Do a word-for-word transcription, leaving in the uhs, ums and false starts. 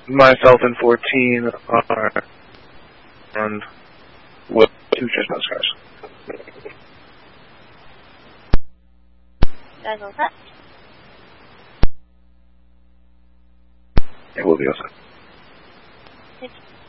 myself and fourteen are and with two trespass cars. Guys all set? It will be all set. Good.